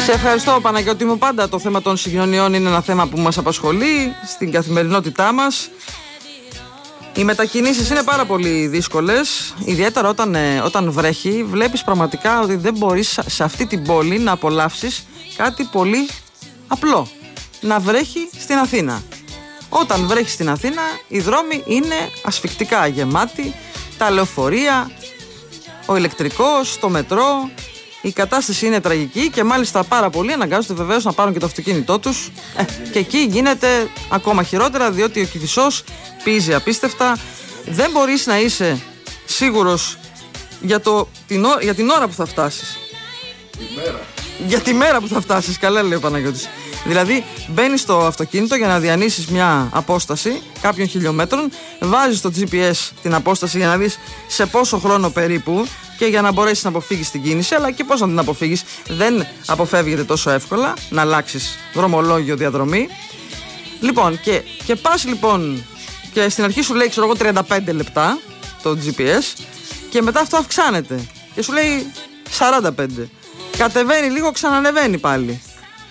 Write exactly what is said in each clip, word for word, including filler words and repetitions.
Σε ευχαριστώ, Παναγιώτη μου. Πάντα το θέμα των συγκοινωνιών είναι ένα θέμα που μας απασχολεί στην καθημερινότητά μας. Οι μετακινήσεις είναι πάρα πολύ δύσκολες, ιδιαίτερα όταν, ε, όταν βρέχει. Βλέπεις πραγματικά ότι δεν μπορείς σε αυτή την πόλη να απολαύσεις κάτι πολύ απλό. Να βρέχει στην Αθήνα. Όταν βρέχει στην Αθήνα, οι δρόμοι είναι ασφικτικά γεμάτοι, τα λεωφορεία, ο ηλεκτρικός, το μετρό. Η κατάσταση είναι τραγική και μάλιστα πάρα πολλοί αναγκάζονται βεβαίως να πάρουν και το αυτοκίνητό τους. Ε, και εκεί γίνεται ακόμα χειρότερα, διότι ο Κηφισός πίζει απίστευτα. Δεν μπορείς να είσαι σίγουρος για, το, την, ό, για την ώρα που θα φτάσεις. Τη μέρα. Για τη μέρα που θα φτάσεις, καλά λέει ο Παναγιώτης. Δηλαδή μπαίνεις στο αυτοκίνητο για να διανύσεις μια απόσταση κάποιων χιλιόμετρων, βάζεις στο τζι πι ες την απόσταση για να δεις σε πόσο χρόνο περίπου και για να μπορέσεις να αποφύγεις την κίνηση, αλλά και πώς να την αποφύγεις. Δεν αποφεύγεται τόσο εύκολα να αλλάξεις δρομολόγιο, διαδρομή. Λοιπόν, και, και πας λοιπόν και στην αρχή σου λέει ξέρω εγώ τριάντα πέντε λεπτά το τζι πι ες και μετά αυτό αυξάνεται και σου λέει σαράντα πέντε. Κατεβαίνει λίγο, ξανανεβαίνει πάλι.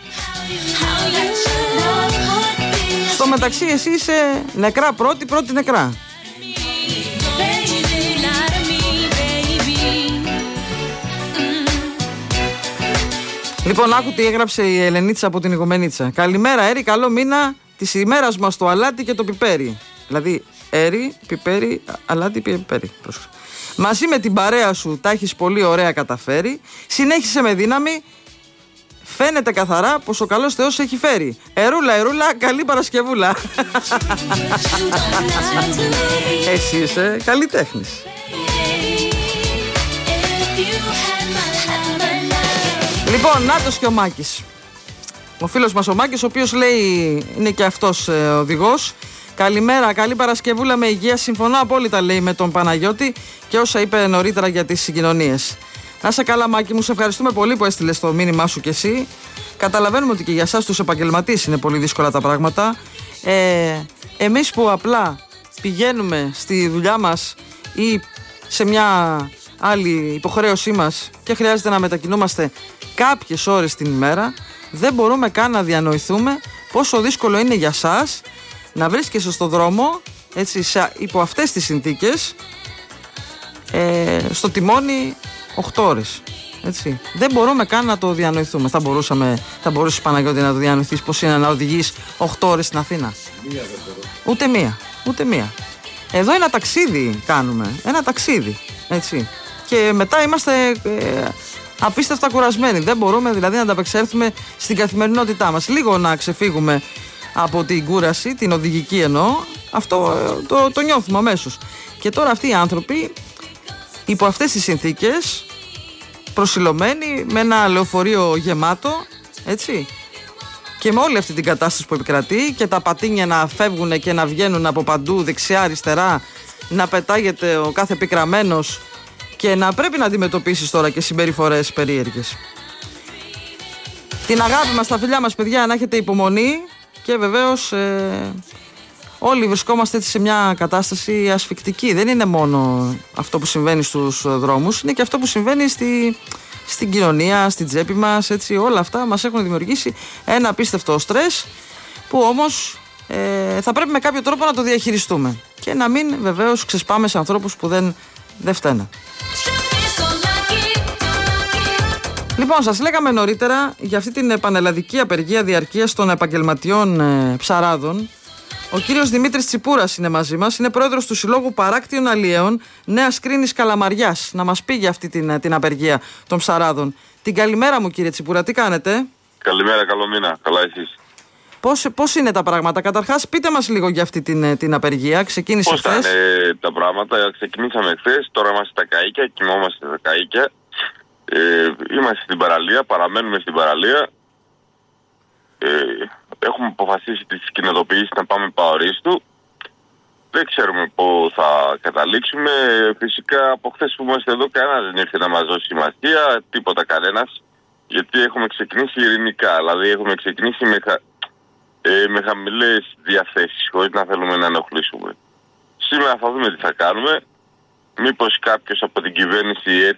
Στο μεταξύ εσύ είσαι νεκρά πρώτη, πρώτη νεκρά. Λοιπόν, άκου τι έγραψε η Ελενίτσα από την Ιγομενίτσα. Καλημέρα, Έρη, καλό μήνα της ημέρας μας το αλάτι και το πιπέρι. Δηλαδή, Έρη, πιπέρι, αλάτι, πιπέρι. Πρόσεχε. Μαζί με την παρέα σου τα έχεις πολύ ωραία καταφέρει. Συνέχισε με δύναμη. Φαίνεται καθαρά πως ο καλός Θεός έχει φέρει. Ερούλα, ερούλα, καλή Παρασκευούλα. Εσύ είσαι καλλιτέχνης. Λοιπόν, νάτος και ο Μάκης. Ο φίλος μας ο Μάκης, ο οποίος λέει, είναι και αυτός ε, οδηγός. Καλημέρα, καλή Παρασκευούλα με υγεία. Συμφωνώ απόλυτα, λέει, με τον Παναγιώτη και όσα είπε νωρίτερα για τις συγκοινωνίες. Να είσαι καλά, Μάκη μου, σε ευχαριστούμε πολύ που έστειλες το μήνυμά σου κι εσύ. Καταλαβαίνουμε ότι και για εσάς τους επαγγελματίες είναι πολύ δύσκολα τα πράγματα. Ε, εμείς που απλά πηγαίνουμε στη δουλειά μας ή σε μια άλλη υποχρέωσή μας και χρειάζεται να μετακινούμαστε κάποιες ώρες την ημέρα, δεν μπορούμε καν να διανοηθούμε πόσο δύσκολο είναι για σας να βρίσκεσαι στο δρόμο, έτσι, σε, υπό αυτές τις συνθήκες, ε, στο τιμόνι οκτώ ώρες. Έτσι. Δεν μπορούμε καν να το διανοηθούμε. Θα, μπορούσαμε, θα μπορούσες, Παναγιώτη, να το διανοηθείς πώς είναι να οδηγείς οκτώ ώρες στην Αθήνα? Μία δεν μπορώ. Ούτε μία. Ούτε μία. Εδώ ένα ταξίδι κάνουμε. Ένα ταξίδι. Έτσι. Και μετά είμαστε ε, απίστευτα κουρασμένοι. Δεν μπορούμε δηλαδή να ανταπεξέλθουμε στην καθημερινότητά μας. Λίγο να ξεφύγουμε από την κούραση, την οδηγική εννοώ. Αυτό ε, το, το νιώθουμε αμέσως. Και τώρα αυτοί οι άνθρωποι, υπό αυτές τις συνθήκες, προσιλωμένοι με ένα λεωφορείο γεμάτο, έτσι, και με όλη αυτή την κατάσταση που επικρατεί και τα πατίνια να φεύγουν και να βγαίνουν από παντού, δεξιά, αριστερά, να πετάγεται ο κάθε πικραμένος και να πρέπει να αντιμετωπίσεις τώρα και συμπεριφορές περίεργες. Την αγάπη μας, τα φιλιά μας, παιδιά, να έχετε υπομονή και βεβαίως ε, όλοι βρισκόμαστε έτσι σε μια κατάσταση ασφικτική. Δεν είναι μόνο αυτό που συμβαίνει στους δρόμους, είναι και αυτό που συμβαίνει στη, στην κοινωνία, στην τσέπη μας, έτσι. Όλα αυτά μας έχουν δημιουργήσει ένα απίστευτο στρες που όμως ε, θα πρέπει με κάποιο τρόπο να το διαχειριστούμε και να μην βεβαίως ξεσπάμε σε ανθρώπους που δεν, δεν φταίνε. Λοιπόν, σας λέγαμε νωρίτερα για αυτή την πανελλαδική απεργία διαρκείας των επαγγελματιών ε, ψαράδων. Ο κύριος Δημήτρης Τσιπούρας είναι μαζί μας, είναι πρόεδρος του Συλλόγου Παράκτιων Αλλιέων Νέας Κρίνης Καλαμαριάς. Να μας πει για αυτή την, την απεργία των ψαράδων. Την καλημέρα μου, κύριε Τσιπούρα, τι κάνετε? Καλημέρα, καλό μήνα, καλά εσείς? Πώς, πώς είναι τα πράγματα? Καταρχάς, πείτε μας λίγο για αυτή την, την απεργία. Ξεκίνησε χθες. Πώς είναι τα πράγματα? Ξεκινήσαμε χθες, τώρα είμαστε στα καΐκια, κοιμόμαστε στα καΐκια. Ε, είμαστε στην παραλία, παραμένουμε στην παραλία. Ε, έχουμε αποφασίσει τις κοινοτοποιήσεις να πάμε παορίστου. Δεν ξέρουμε πού θα καταλήξουμε. Φυσικά από χθες που είμαστε εδώ κανένας δεν ήρθε να μας δώσει σημασία, τίποτα κανένας. Γιατί έχουμε ξεκινήσει ειρηνικά, δηλαδή έχουμε ξεκινήσει με, χα... ε, με χαμηλές διαθέσεις, χωρίς να θέλουμε να ενοχλήσουμε. Σήμερα θα δούμε τι θα κάνουμε. Μήπως κάποιος από την κυβέρνηση